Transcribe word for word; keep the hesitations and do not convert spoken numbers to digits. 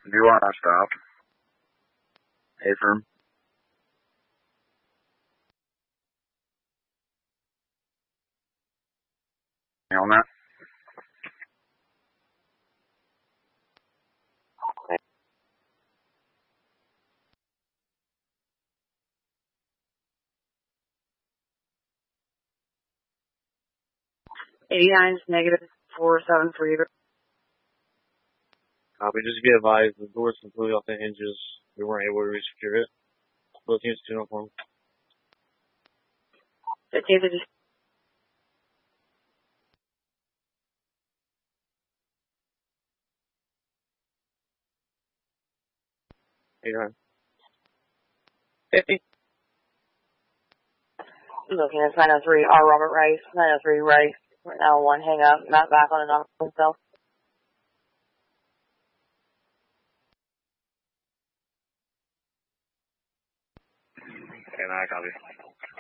You are stopped. Hey, firm. You on that? eighty-nine is negative four seven three. Copy. Just be advised, the door's completely off the hinges. We weren't able to resecure it. Both units to uniform. fifteen fifty. eighty-nine. fifty. Looking at nine oh three, R. Robert Rice. nine oh three Rice. Right now, one hang up. Not back on and off himself. And I copy.